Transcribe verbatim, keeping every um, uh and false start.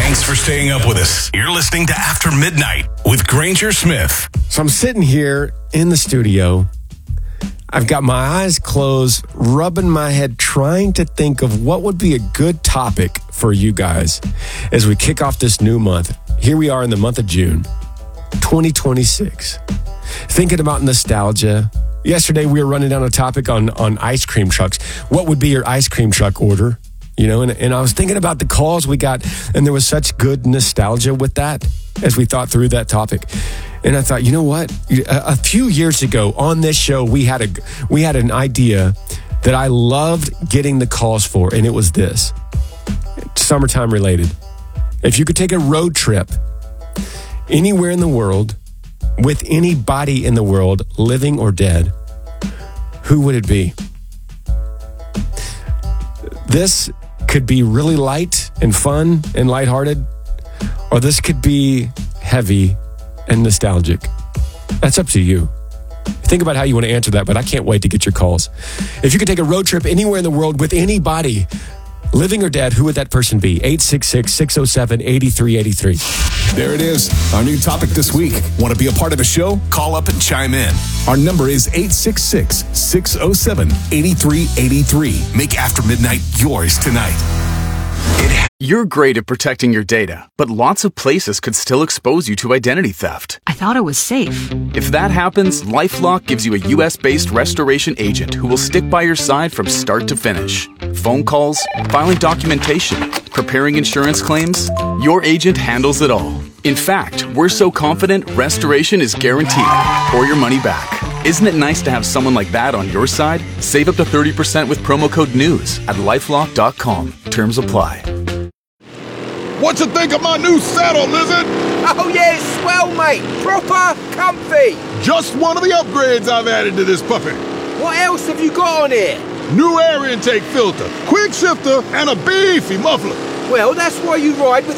Thanks for staying up with us. You're listening to After Midnight with Granger Smith. So I'm sitting here in the studio. I've got my eyes closed, rubbing my head, trying to think of what would be a good topic for you guys as we kick off this new month. Here we are in the month of June, twenty twenty-six. Thinking about nostalgia. Yesterday we were running down a topic on, on ice cream trucks. What would be your ice cream truck order? You know, and, and I was thinking about the calls we got, and there was such good nostalgia with that as we thought through that topic. And I thought, you know what? A, a few years ago on this show, we had a we had an idea that I loved getting the calls for, and it was this. Summertime related. If you could take a road trip anywhere in the world with anybody in the world, living or dead, who would it be? This could be really light and fun and lighthearted, or this could be heavy and nostalgic. That's up to you. Think about how you want to answer that, but I can't wait to get your calls. If you could take a road trip anywhere in the world with anybody, living or dead, who would that person be? eight six six, six oh seven, eight three eight three. There it is, our new topic this week. Want to be a part of the show? Call up and chime in. Our number is eight six six, six oh seven, eight three eight three. Make After Midnight yours tonight. It You're great at protecting your data, but lots of places could still expose you to identity theft. I thought it was safe. If that happens, LifeLock gives you a U S-based restoration agent who will stick by your side from start to finish. Phone calls, filing documentation, preparing insurance claims, your agent handles it all. In fact, we're so confident restoration is guaranteed or your money back. Isn't it nice to have someone like that on your side? Save up to thirty percent with promo code NEWS at lifelock dot com. Terms apply. What you think of my new saddle, Lizard? Oh yeah, it's swell, mate. Proper comfy. Just one of the upgrades I've added to this puppy. What else have you got on here? New air intake filter, quick shifter, and a beefy muffler. Well, that's why you ride with